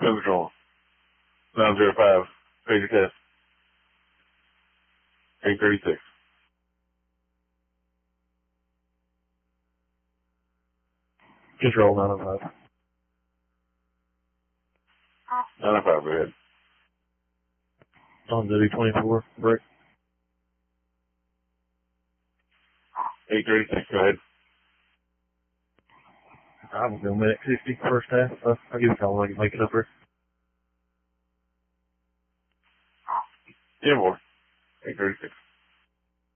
Control. 905. Phaser test. 836. Control 905. 905, go ahead. On W24, break. 836, go ahead. I will go minute 60 first half. I'll give it a call when I can make it up here. Yeah, more. 836.